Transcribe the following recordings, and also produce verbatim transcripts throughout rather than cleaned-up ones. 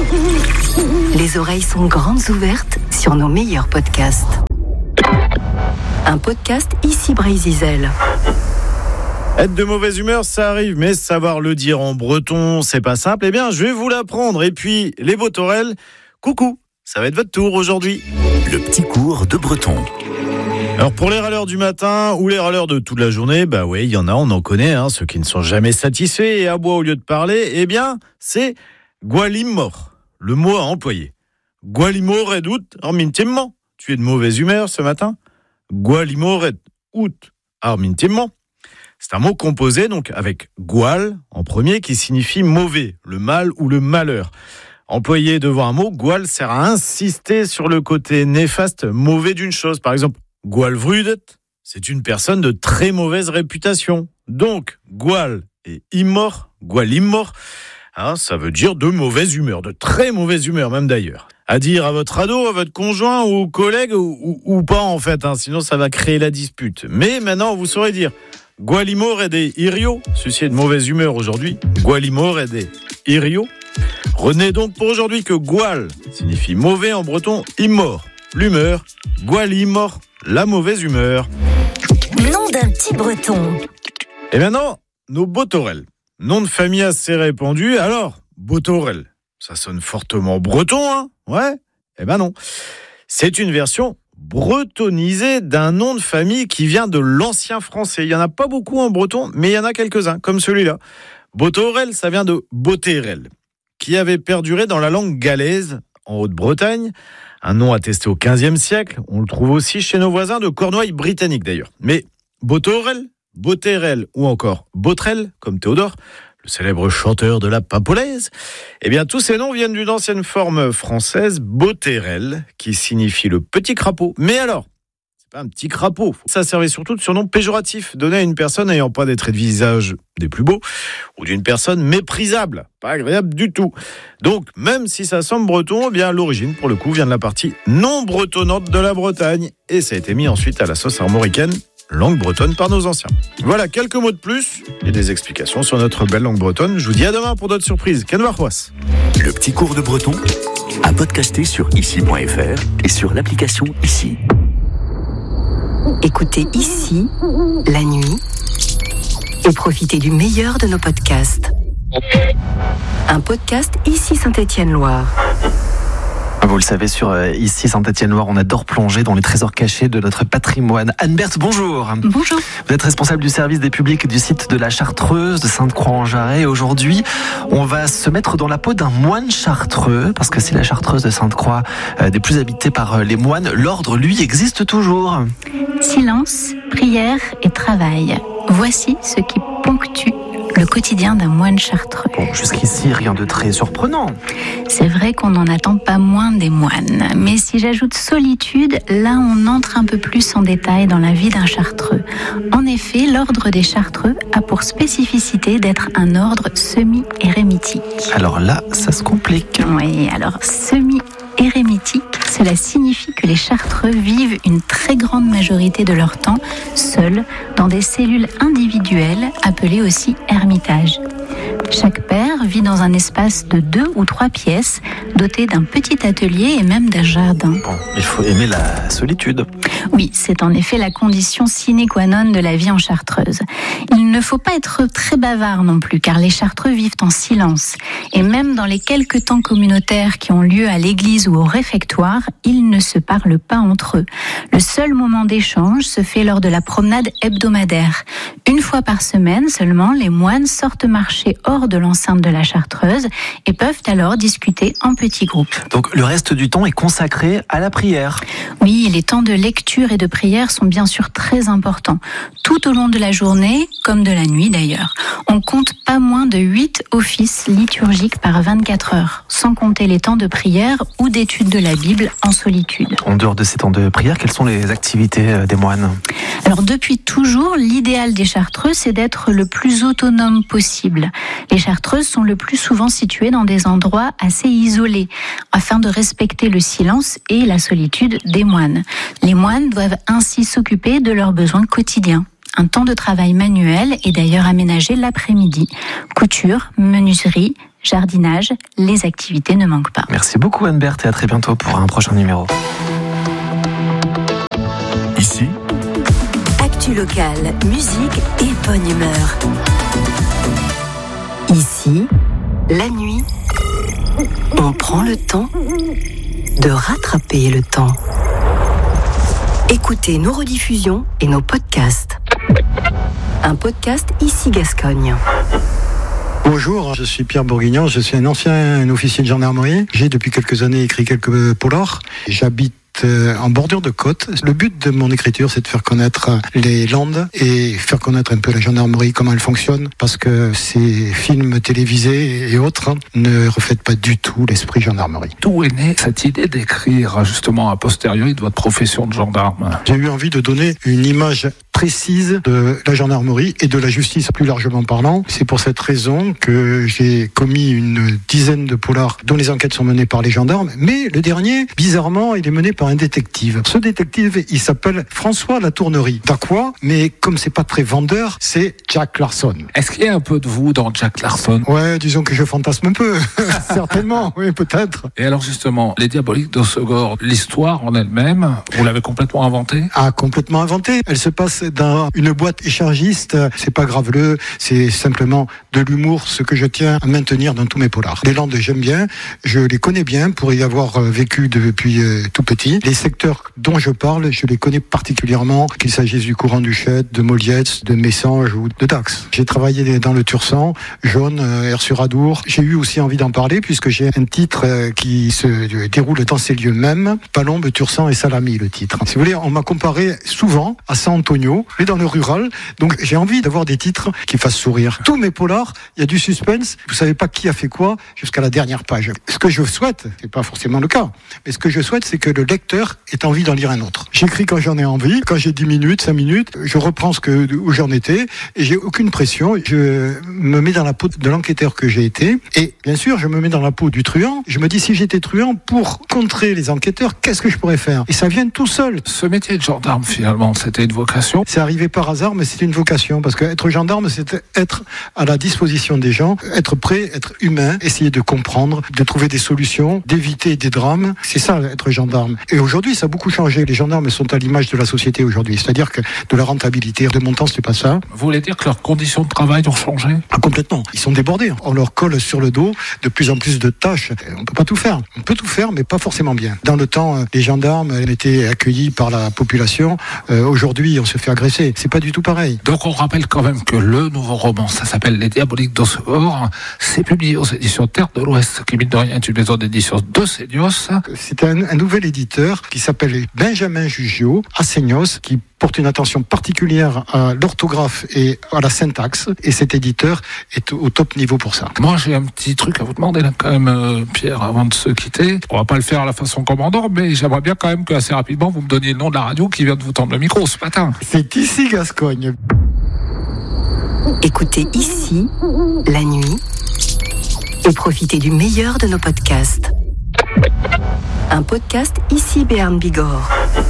Les oreilles sont grandes ouvertes sur nos meilleurs podcasts. Un podcast Ici Brésil. Être de mauvaise humeur, ça arrive, mais savoir le dire en breton, c'est pas simple. Eh bien, je vais vous l'apprendre. Et puis, les Botorel, coucou, ça va être votre tour aujourd'hui. Le petit cours de breton. Alors, pour les râleurs du matin ou les râleurs de toute la journée, bah oui, il y en a, on en connaît, hein, ceux qui ne sont jamais satisfaits et aboient au lieu de parler. Eh bien, c'est gualimor, le mot à employer. Gualimor et out armintimment. Tu es de mauvaise humeur ce matin? Gualimor et out armintimment. C'est un mot composé donc avec gual en premier qui signifie mauvais, le mal ou le malheur. Employé devant un mot, gual sert à insister sur le côté néfaste, mauvais d'une chose. Par exemple, gual vrudet, c'est une personne de très mauvaise réputation. Donc, gual et immor, gual immor, hein, ça veut dire de mauvaise humeur, de très mauvaise humeur même d'ailleurs. À dire à votre ado, à votre conjoint ou collègue ou, ou, ou pas en fait, hein, sinon ça va créer la dispute. Mais maintenant, vous saurez dire gualimor et des irio, ceci est de mauvaise humeur aujourd'hui. Gualimor et des irio. Retenez donc pour aujourd'hui que gual signifie mauvais en breton, immor, l'humeur, gualimor, la mauvaise humeur. Nom d'un petit breton. Et maintenant, nos Botorel. Nom de famille assez répandu. Alors, Botorel, ça sonne fortement breton, hein? Ouais? Eh ben non. C'est une version bretonisé d'un nom de famille qui vient de l'ancien français. Il n'y en a pas beaucoup en breton, mais il y en a quelques-uns, comme celui-là. Botorel, ça vient de Boterel, qui avait perduré dans la langue galaise, en Haute-Bretagne. Un nom attesté au quinzième siècle. On le trouve aussi chez nos voisins de Cornouailles britanniques, d'ailleurs. Mais Botorel, Boterel ou encore Botrel, comme Théodore, le célèbre chanteur de la Papolaise, eh bien, tous ces noms viennent d'une ancienne forme française, Boterel, qui signifie le petit crapaud. Mais alors, c'est pas un petit crapaud. Ça servait surtout de surnom péjoratif, donné à une personne n'ayant pas des traits de visage des plus beaux, ou d'une personne méprisable, pas agréable du tout. Donc, même si ça semble breton, eh bien, l'origine, pour le coup, vient de la partie non bretonnante de la Bretagne, et ça a été mis ensuite à la sauce armoricaine, langue bretonne par nos anciens. Voilà, quelques mots de plus et des explications sur notre belle langue bretonne. Je vous dis à demain pour d'autres surprises. Kenwarwas. Le petit cours de breton à podcaster sur ici point f r et sur l'application Ici. Écoutez Ici, la nuit, et profitez du meilleur de nos podcasts. Un podcast Ici Saint-Étienne-Loire. Vous le savez, sur euh, Ici Saint-Étienne-Loire, on adore plonger dans les trésors cachés de notre patrimoine. Anne-Berthe, bonjour. Bonjour. Vous êtes responsable du service des publics du site de la Chartreuse de Sainte-Croix-en-Jarret. Et aujourd'hui, on va se mettre dans la peau d'un moine chartreux, parce que c'est la Chartreuse de Sainte-Croix, euh, des plus habitées par euh, les moines. L'ordre, lui, existe toujours. Silence, prière et travail. Voici ce qui ponctue le quotidien d'un moine chartreux. Bon, jusqu'ici, rien de très surprenant. C'est vrai qu'on n'en attend pas moins des moines. Mais si j'ajoute solitude, là on entre un peu plus en détail dans la vie d'un chartreux. En effet, l'ordre des chartreux a pour spécificité d'être un ordre semi-érémitique. Alors là, ça se complique. Oui, alors semi-érémitique, cela signifie que les chartreux vivent une très grande majorité de leur temps seuls dans des cellules individuelles appelées aussi ermitages. Chaque père vit dans un espace de deux ou trois pièces, doté d'un petit atelier et même d'un jardin. Bon, il faut aimer la solitude. Oui, c'est en effet la condition sine qua non de la vie en chartreuse. Il ne faut pas être très bavard non plus, car les chartreux vivent en silence. Et même dans les quelques temps communautaires qui ont lieu à l'église ou au réfectoire, ils ne se parlent pas entre eux. Le seul moment d'échange se fait lors de la promenade hebdomadaire. Une fois par semaine seulement, les moines sortent marcher hors de l'enceinte de la chartreuse et peuvent alors discuter en petits groupes. Donc le reste du temps est consacré à la prière. Oui, les temps de lecture et de prière sont bien sûr très importants. Tout au long de la journée, comme de la nuit d'ailleurs. On compte pas moins de huit offices liturgiques par vingt-quatre heures, sans compter les temps de prière ou d'étude de la Bible en solitude. En dehors de ces temps de prière, quelles sont les activités des moines ? Alors depuis toujours, l'idéal des chartreux, c'est d'être le plus autonome possible. Les chartreuses sont le plus souvent situées dans des endroits assez isolés, afin de respecter le silence et la solitude des moines. Les moines doivent ainsi s'occuper de leurs besoins quotidiens. Un temps de travail manuel est d'ailleurs aménagé l'après-midi. Couture, menuiserie, jardinage, les activités ne manquent pas. Merci beaucoup Anne-Berthe et à très bientôt pour un prochain numéro. Ici, Actu locale, musique et bonne humeur. Ici, la nuit, on prend le temps de rattraper le temps. Écoutez nos rediffusions et nos podcasts. Un podcast Ici Gascogne. Bonjour, je suis Pierre Bourguignon, je suis un ancien officier de gendarmerie. J'ai depuis quelques années écrit quelques polars. J'habite en bordure de côte. Le but de mon écriture, c'est de faire connaître les Landes et faire connaître un peu la gendarmerie, comment elle fonctionne, parce que ces films télévisés et autres ne reflètent pas du tout l'esprit gendarmerie. D'où est née cette idée d'écrire justement a posteriori de votre profession de gendarme? J'ai eu envie de donner une image précise de la gendarmerie et de la justice plus largement parlant. C'est pour cette raison que j'ai commis une dizaine de polars dont les enquêtes sont menées par les gendarmes, mais le dernier, bizarrement, il est mené par un détective. Ce détective, il s'appelle François Latournerie. D'aquois, mais comme c'est pas très vendeur, c'est Jack Larson. Est-ce qu'il y a un peu de vous dans Jack Larson? Ouais, disons que je fantasme un peu. Certainement, oui, peut-être. Et alors justement, les Diaboliques d'Hossegor, l'histoire en elle-même, vous l'avez complètement inventée? Ah, complètement inventée. Elle se passe dans une boîte échargiste. C'est pas graveleux, c'est simplement de l'humour, ce que je tiens à maintenir dans tous mes polars. Les Landes, j'aime bien, je les connais bien pour y avoir vécu depuis euh, tout petit. Les secteurs dont je parle, je les connais particulièrement, qu'il s'agisse du courant du Chède, de Molietz, de Messanges ou de Dax. J'ai travaillé dans le Tursan, Jaune, Air-sur-Adour. J'ai eu aussi envie d'en parler puisque j'ai un titre qui se déroule dans ces lieux mêmes. Palombe, Tursan et Salami, le titre. Si vous voulez, on m'a comparé souvent à San Antonio, mais dans le rural. Donc j'ai envie d'avoir des titres qui fassent sourire. Tous mes polars, il y a du suspense. Vous savez pas qui a fait quoi jusqu'à la dernière page. Ce que je souhaite, c'est pas forcément le cas, mais ce que je souhaite, c'est que le lecteur ait envie d'en lire un autre. J'écris quand j'en ai envie, quand j'ai dix minutes, cinq minutes, je reprends ce que, où j'en étais et j'ai aucune pression. Je me mets dans la peau de l'enquêteur que j'ai été et bien sûr, je me mets dans la peau du truand. Je me dis, si j'étais truand, pour contrer les enquêteurs, qu'est-ce que je pourrais faire? Et ça vient tout seul. Ce métier de gendarme, finalement, c'était une vocation? C'est arrivé par hasard, mais c'était une vocation parce que être gendarme, c'est être à la disposition des gens, être prêt, être humain, essayer de comprendre, de trouver des solutions, d'éviter des drames. C'est ça, être gendarme. Et aujourd'hui, ça a beaucoup changé. Les gendarmes sont à l'image de la société aujourd'hui. C'est-à-dire que de la rentabilité, de mon temps, c'était pas ça. Vous voulez dire que leurs conditions de travail ont changé? Ah, complètement. Ils sont débordés. On leur colle sur le dos de plus en plus de tâches. On peut pas tout faire. On peut tout faire, mais pas forcément bien. Dans le temps, les gendarmes étaient accueillis par la population. Euh, aujourd'hui, on se fait agresser. C'est pas du tout pareil. Donc on rappelle quand même que le nouveau roman, ça s'appelle Les Diaboliques d'Hossegor. C'est publié aux éditions Terre de l'Ouest, qui mine de rien est une maison d'édition de Seignos. C'est un, un nouvel éditeur qui s'appelle Benjamin Juggio, à Seignos, qui porte une attention particulière à l'orthographe et à la syntaxe. Et cet éditeur est au top niveau pour ça. Moi, j'ai un petit truc à vous demander là quand même, euh, Pierre, avant de se quitter. On va pas le faire à la façon commandant, mais j'aimerais bien quand même qu'assez rapidement, vous me donniez le nom de la radio qui vient de vous tendre le micro ce matin. C'est Ici Gascogne. Écoutez Ici, la nuit, et profitez du meilleur de nos podcasts. Un podcast Ici Béarn Bigorre.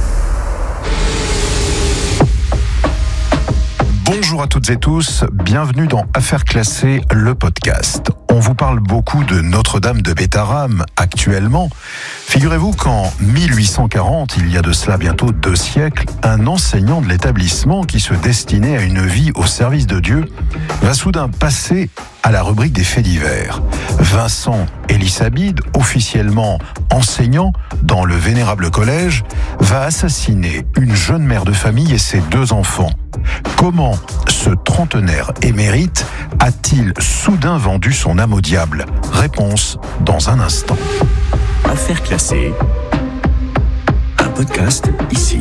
Bonjour à toutes et tous, bienvenue dans Affaires classées, le podcast. On vous parle beaucoup de Notre-Dame de Bétharram actuellement. Figurez-vous qu'en mille huit cent quarante, il y a de cela bientôt deux siècles, un enseignant de l'établissement qui se destinait à une vie au service de Dieu va soudain passer à la rubrique des faits divers. Vincent Elisabide, officiellement enseignant dans le vénérable collège, va assassiner une jeune mère de famille et ses deux enfants. Comment ce trentenaire émérite a-t-il soudain vendu son âme au diable? Réponse dans un instant. Affaires classées. Un podcast ici.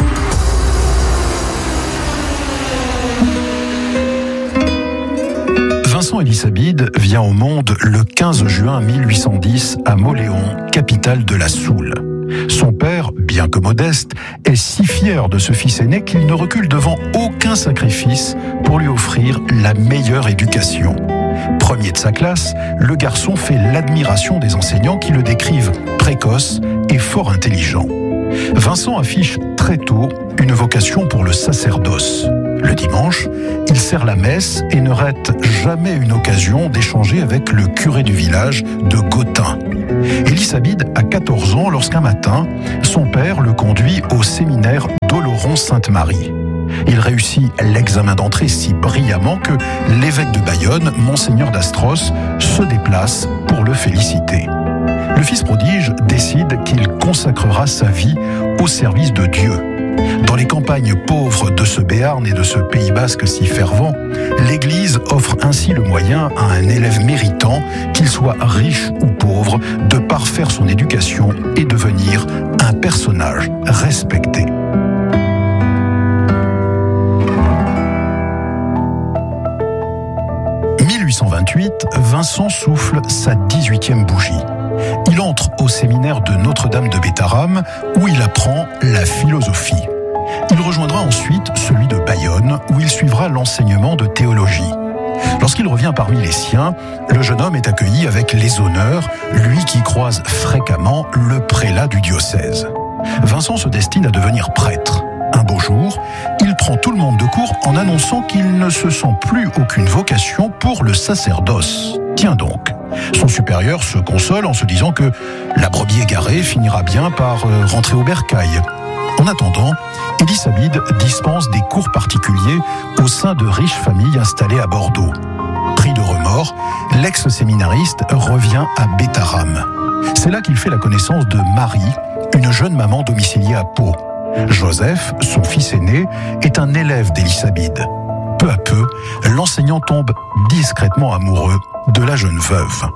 Vincent Elisabide vient au monde le quinze juin mille huit cent dix à Mauléon, capitale de la Soule. Son père, bien que modeste, est si fier de ce fils aîné qu'il ne recule devant aucun sacrifice pour lui offrir la meilleure éducation. Premier de sa classe, le garçon fait l'admiration des enseignants qui le décrivent précoce et fort intelligent. Vincent affiche très tôt une vocation pour le sacerdoce. Le dimanche, il sert la messe et ne rate jamais une occasion d'échanger avec le curé du village de Gottin. Elisabeth a quatorze ans lorsqu'un matin, son père le conduit au séminaire d'Oloron-Sainte-Marie. Il réussit l'examen d'entrée si brillamment que l'évêque de Bayonne, Monseigneur d'Astros, se déplace pour le féliciter. Le fils prodige décide qu'il consacrera sa vie au service de Dieu. Dans les campagnes pauvres de ce Béarn et de ce Pays basque si fervent, l'Église offre ainsi le moyen à un élève méritant, qu'il soit riche ou pauvre, de parfaire son éducation et devenir un personnage respecté. mille huit cent vingt-huit, Vincent souffle sa dix-huitième bougie. Il entre au séminaire de Notre-Dame de Bétharram où il apprend la philosophie. Il rejoindra ensuite celui de Bayonne où il suivra l'enseignement de théologie. Lorsqu'il revient parmi les siens, le jeune homme est accueilli avec les honneurs, lui qui croise fréquemment le prélat du diocèse. Vincent se destine à devenir prêtre. Un beau jour, il prend tout le monde de court en annonçant qu'il ne se sent plus aucune vocation pour le sacerdoce. Tiens donc, son supérieur se console en se disant que la brebis égarée finira bien par rentrer au bercail. En attendant, Elisabeth dispense des cours particuliers au sein de riches familles installées à Bordeaux. Pris de remords, l'ex-séminariste revient à Bétharram. C'est là qu'il fait la connaissance de Marie, une jeune maman domiciliée à Pau. Joseph, son fils aîné, est un élève d'Elisabeth. Peu à peu, l'enseignant tombe discrètement amoureux de la jeune veuve.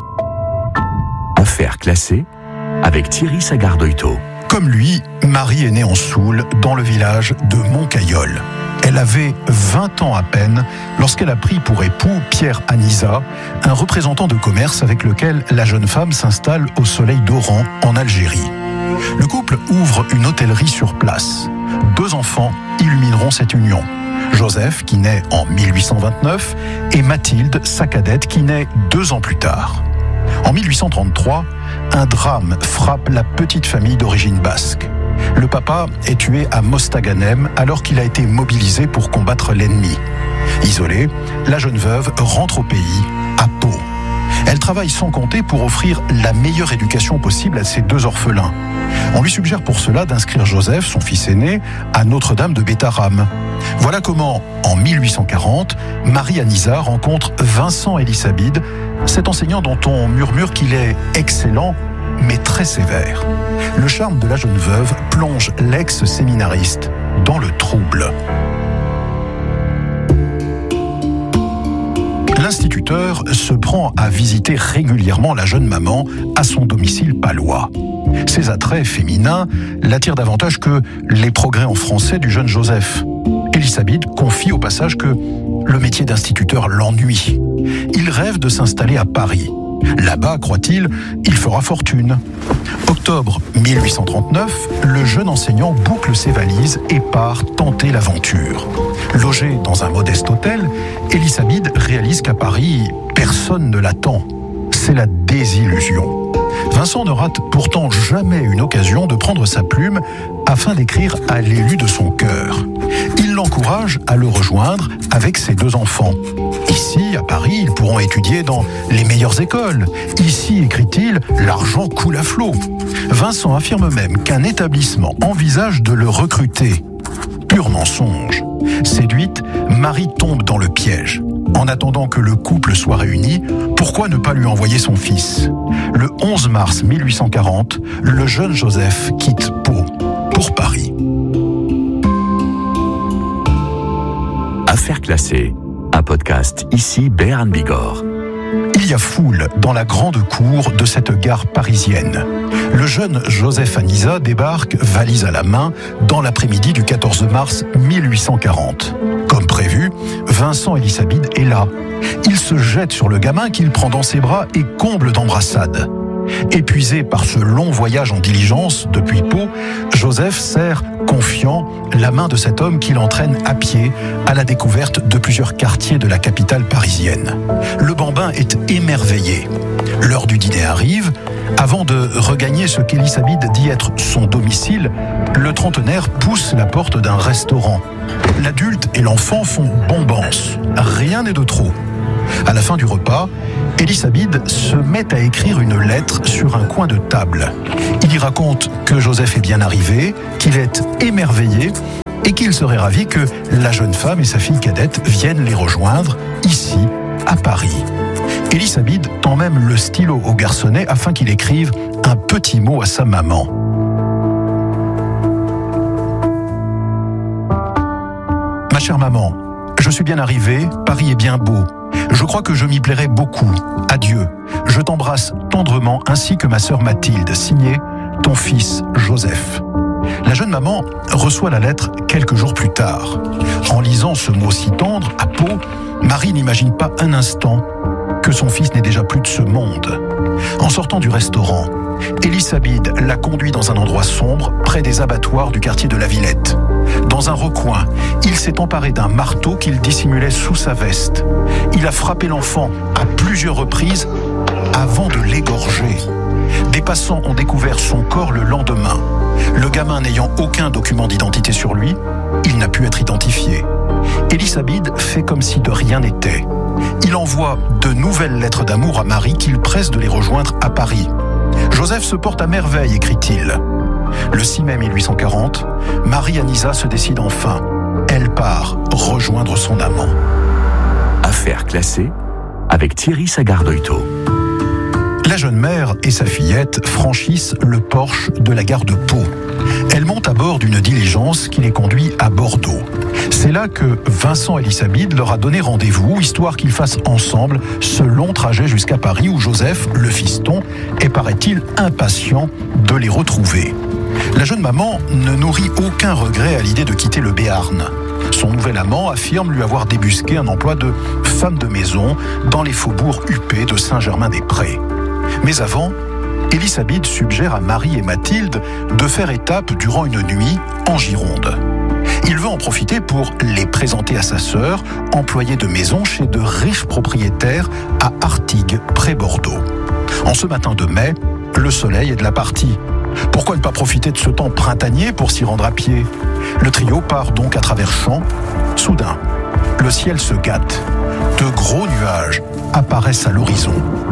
Affaire classée avec Thierry Sagardoito. Comme lui, Marie est née en Soule, dans le village de Montcaillol. Elle avait vingt ans à peine lorsqu'elle a pris pour époux Pierre Anisa, un représentant de commerce avec lequel la jeune femme s'installe au soleil d'Oran, en Algérie. Le couple ouvre une hôtellerie sur place. Deux enfants illumineront cette union. Joseph, qui naît en mille huit cent vingt-neuf, et Mathilde, sa cadette, qui naît deux ans plus tard. En mille huit cent trente-trois, un drame frappe la petite famille d'origine basque. Le papa est tué à Mostaganem alors qu'il a été mobilisé pour combattre l'ennemi. Isolée, la jeune veuve rentre au pays, à Pau. Elle travaille sans compter pour offrir la meilleure éducation possible à ses deux orphelins. On lui suggère pour cela d'inscrire Joseph, son fils aîné, à Notre-Dame de Bétharram. Voilà comment, en mille huit cent quarante, Marie Anisa rencontre Vincent Elisabeth, cet enseignant dont on murmure qu'il est excellent, mais très sévère. Le charme de la jeune veuve plonge l'ex-séminariste dans le trouble. L'instituteur se prend à visiter régulièrement la jeune maman à son domicile palois. Ses attraits féminins l'attirent davantage que les progrès en français du jeune Joseph. Elisabeth confie au passage que le métier d'instituteur l'ennuie. Il rêve de s'installer à Paris. Là-bas, croit-il, il fera fortune. Octobre mille huit cent trente-neuf, le jeune enseignant boucle ses valises et part tenter l'aventure. Logé dans un modeste hôtel, Elisabeth réalise qu'à Paris, personne ne l'attend. C'est la désillusion. Vincent ne rate pourtant jamais une occasion de prendre sa plume afin d'écrire à l'élu de son cœur. Il l'encourage à le rejoindre avec ses deux enfants. Ici, à Paris, ils pourront étudier dans les meilleures écoles. Ici, écrit-il, l'argent coule à flot. Vincent affirme même qu'un établissement envisage de le recruter. Pur mensonge. Séduite, Marie tombe dans le piège. En attendant que le couple soit réuni, pourquoi ne pas lui envoyer son fils ? Le onze mars mille huit cent quarante, le jeune Joseph quitte Pau pour Paris. Affaire classée, un podcast ici Béarn Bigorre. Il y a foule dans la grande cour de cette gare parisienne. Le jeune Joseph Anisa débarque, valise à la main, dans l'après-midi du quatorze mars mille huit cent quarante. Comme prévu, Vincent Elisabeth est là. Il se jette sur le gamin qu'il prend dans ses bras et comble d'embrassades. Épuisé par ce long voyage en diligence depuis Pau, Joseph serre, confiant, la main de cet homme qui l'entraîne à pied à la découverte de plusieurs quartiers de la capitale parisienne. Le bambin est émerveillé. L'heure du dîner arrive, Avant de regagner ce qu'Elisabeth dit être son domicile, le trentenaire pousse la porte d'un restaurant. L'adulte et l'enfant font bombance. Rien n'est de trop. À la fin du repas, Elisabeth se met à écrire une lettre sur un coin de table. Il y raconte que Joseph est bien arrivé, qu'il est émerveillé et qu'il serait ravi que la jeune femme et sa fille cadette viennent les rejoindre ici, à Paris. Elisabeth tend même le stylo au garçonnet afin qu'il écrive un petit mot à sa maman. Ma chère maman, je suis bien arrivé, Paris est bien beau. Je crois que je m'y plairai beaucoup. Adieu. Je t'embrasse tendrement ainsi que ma sœur Mathilde, signé ton fils Joseph. La jeune maman reçoit la lettre quelques jours plus tard. En lisant ce mot si tendre, à Pau, Marie n'imagine pas un instant que son fils n'est déjà plus de ce monde. En sortant du restaurant, Elisabeth la conduit dans un endroit sombre, près des abattoirs du quartier de la Villette. Dans un recoin, il s'est emparé d'un marteau qu'il dissimulait sous sa veste. Il a frappé l'enfant à plusieurs reprises avant de l'égorger. Des passants ont découvert son corps le lendemain. Le gamin n'ayant aucun document d'identité sur lui, il n'a pu être identifié. Elisabeth fait comme si de rien n'était. Il envoie de nouvelles lettres d'amour à Marie qu'il presse de les rejoindre à Paris. Joseph se porte à merveille, écrit-il. Le six mai mille huit cent quarante, Marie-Anisa se décide enfin. Elle part rejoindre son amant. Affaire classée avec Thierry Sagard-Doito. La jeune mère et sa fillette franchissent le porche de la gare de Pau. Elles montent à bord d'une diligence qui les conduit à Bordeaux. C'est là que Vincent Elisabeth leur a donné rendez-vous, histoire qu'ils fassent ensemble ce long trajet jusqu'à Paris où Joseph, le fiston, est, paraît-il, impatient de les retrouver. La jeune maman ne nourrit aucun regret à l'idée de quitter le Béarn. Son nouvel amant affirme lui avoir débusqué un emploi de femme de maison dans les faubourgs huppés de Saint-Germain-des-Prés. Mais avant, Elisabeth suggère à Marie et Mathilde de faire étape durant une nuit en Gironde. Il veut en profiter pour les présenter à sa sœur, employée de maison chez de riches propriétaires à Artigues, près Bordeaux. En ce matin de mai, le soleil est de la partie. Pourquoi ne pas profiter de ce temps printanier pour s'y rendre à pied ? Le trio part donc à travers champs. Soudain, le ciel se gâte. De gros nuages apparaissent à l'horizon.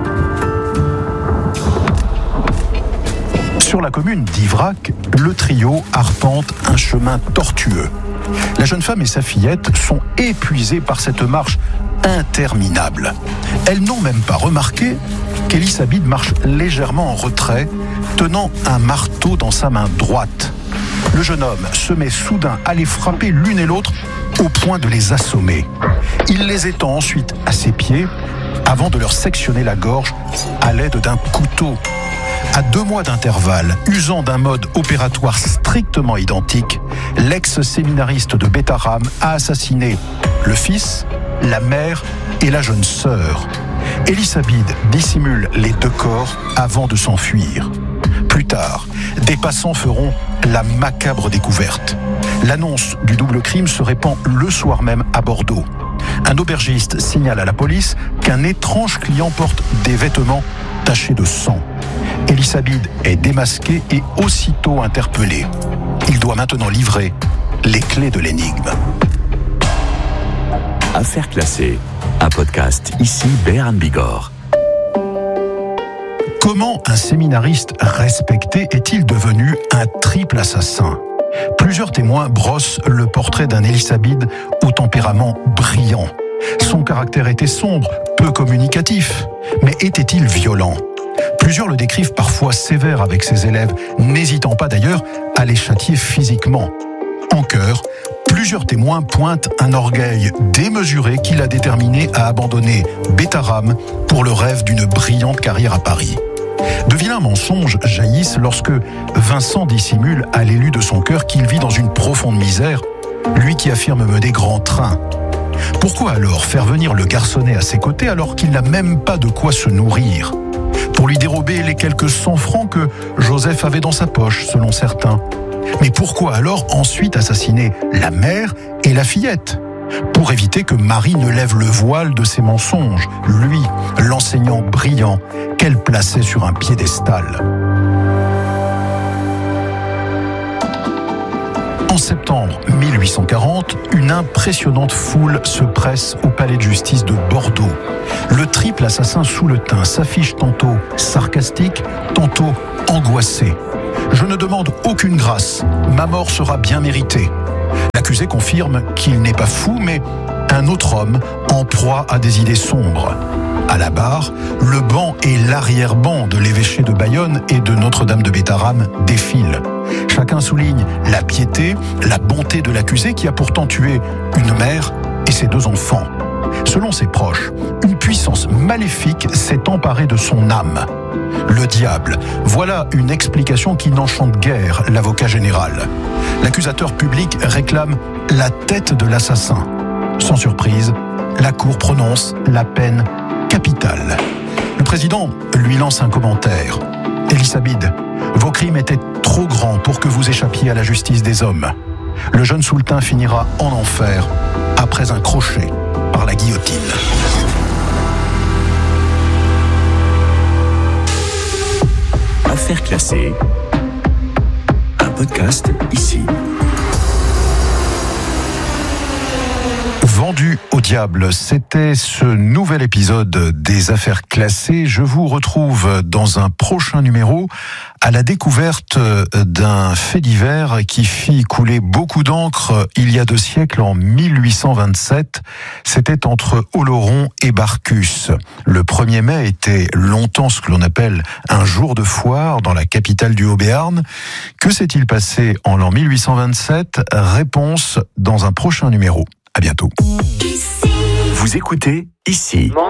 Sur la commune d'Ivrac, le trio arpente un chemin tortueux. La jeune femme et sa fillette sont épuisées par cette marche interminable. Elles n'ont même pas remarqué qu'Elisabeth marche légèrement en retrait, tenant un marteau dans sa main droite. Le jeune homme se met soudain à les frapper l'une et l'autre au point de les assommer. Il les étend ensuite à ses pieds avant de leur sectionner la gorge à l'aide d'un couteau. À deux mois d'intervalle, usant d'un mode opératoire strictement identique, l'ex-séminariste de Bétharram a assassiné le fils, la mère et la jeune sœur. Elisabeth dissimule les deux corps avant de s'enfuir. Plus tard, des passants feront la macabre découverte. L'annonce du double crime se répand le soir même à Bordeaux. Un aubergiste signale à la police qu'un étrange client porte des vêtements tachés de sang. Elisabeth est démasquée et aussitôt interpellée. Il doit maintenant livrer les clés de l'énigme. Affaire classée, un podcast ici Béarn Bigorre. Comment un séminariste respecté est-il devenu un triple assassin ? Plusieurs témoins brossent le portrait d'un Elisabeth au tempérament brillant. Son caractère était sombre, peu communicatif, mais était-il violent ? Plusieurs le décrivent parfois sévère avec ses élèves, n'hésitant pas d'ailleurs à les châtier physiquement. En chœur, plusieurs témoins pointent un orgueil démesuré qui l'a déterminé à abandonner Bétharram pour le rêve d'une brillante carrière à Paris. De vilains mensonges jaillissent lorsque Vincent dissimule à l'élu de son cœur qu'il vit dans une profonde misère, lui qui affirme mener grand train. Pourquoi alors faire venir le garçonnet à ses côtés alors qu'il n'a même pas de quoi se nourrir ? Pour lui dérober les quelques cent francs que Joseph avait dans sa poche, selon certains. Mais pourquoi alors ensuite assassiner la mère et la fillette ? pour éviter que Marie ne lève le voile de ses mensonges, lui, l'enseignant brillant qu'elle plaçait sur un piédestal. En septembre mille huit cent quarante, une impressionnante foule se presse au palais de justice de Bordeaux. Le triple assassin sous le teint s'affiche tantôt sarcastique, tantôt angoissé. « Je ne demande aucune grâce, ma mort sera bien méritée ». L'accusé confirme qu'il n'est pas fou, mais un autre homme en proie à des idées sombres. À la barre, le banc et l'arrière-banc de l'évêché de Bayonne et de Notre-Dame de Bétharram défilent. Chacun souligne la piété, la bonté de l'accusé qui a pourtant tué une mère et ses deux enfants. Selon ses proches, une puissance maléfique s'est emparée de son âme. Le diable, voilà une explication qui n'enchante guère l'avocat général. L'accusateur public réclame la tête de l'assassin. Sans surprise, la cour prononce la peine capitale. Le président lui lance un commentaire. « Elisabeth, vos crimes étaient trop grands pour que vous échappiez à la justice des hommes. Le jeune sultan finira en enfer après un crochet par la guillotine. » Affaires classées. Un podcast ici. Vendu au diable, c'était ce nouvel épisode des Affaires classées. Je vous retrouve dans un prochain numéro à la découverte d'un fait divers qui fit couler beaucoup d'encre il y a deux siècles, en mille huit cent vingt-sept. C'était entre Oloron et Barcus. Le premier mai était longtemps ce que l'on appelle un jour de foire dans la capitale du Haut-Béarn. Que s'est-il passé en l'an mille huit cent vingt-sept? Réponse dans un prochain numéro. À bientôt. Vous écoutez Ici.